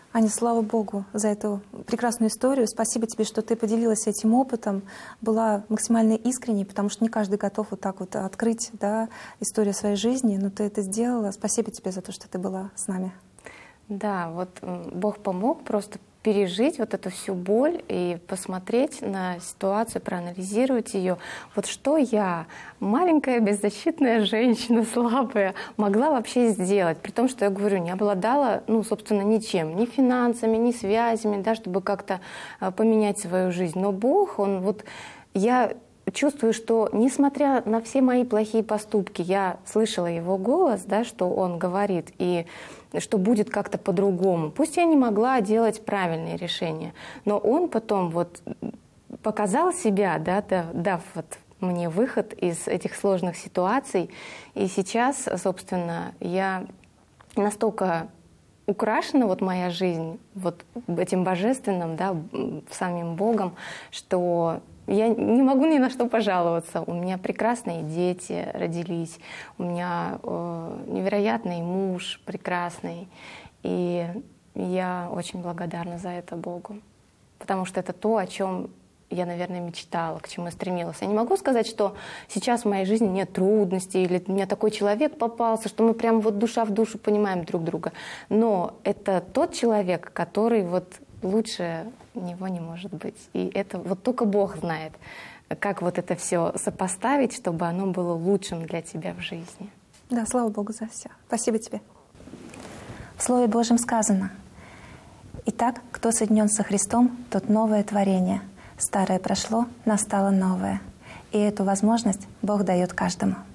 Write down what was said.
Аня, слава Богу за эту прекрасную историю. Спасибо тебе, что ты поделилась этим опытом, была максимально искренней, потому что не каждый готов вот так вот открыть, да, историю своей жизни, но ты это сделала. Спасибо тебе за то, что ты была с нами. Да, вот Бог помог просто пережить вот эту всю боль и посмотреть на ситуацию, проанализировать ее. Вот что я, маленькая беззащитная женщина, слабая, могла вообще сделать? При том, что я говорю, не обладала, ну, собственно, ничем, ни финансами, ни связями, да, чтобы как-то поменять свою жизнь. Но Бог, Он вот, я чувствую, что несмотря на все мои плохие поступки, я слышала Его голос, да, что Он говорит, и что будет как-то по-другому. Пусть я не могла делать правильные решения, но Он потом вот показал себя, да, дав вот мне выход из этих сложных ситуаций. И сейчас, собственно, я настолько украшена, вот моя жизнь, вот этим божественным, да, самим Богом, что я не могу ни на что пожаловаться. У меня прекрасные дети родились, у меня невероятный муж прекрасный. И я очень благодарна за это Богу. Потому что это то, о чем я, наверное, мечтала, к чему я стремилась. Я не могу сказать, что сейчас в моей жизни нет трудностей, или у меня такой человек попался, что мы прям вот душа в душу понимаем друг друга. Но это тот человек, который вот лучше него не может быть. И это вот только Бог знает, как вот это все сопоставить, чтобы оно было лучшим для тебя в жизни. Да, слава Богу за все. Спасибо тебе. В Слове Божьем сказано: «Итак, кто соединен со Христом, тот новое творение. Старое прошло, настало новое». И эту возможность Бог дает каждому.